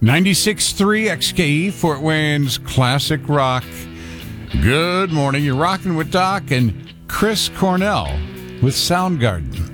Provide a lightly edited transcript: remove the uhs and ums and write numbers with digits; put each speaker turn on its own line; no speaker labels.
96.3 XKE, Fort Wayne's Classic Rock. Good morning. You're rocking with Doc and Chris Cornell with Soundgarden.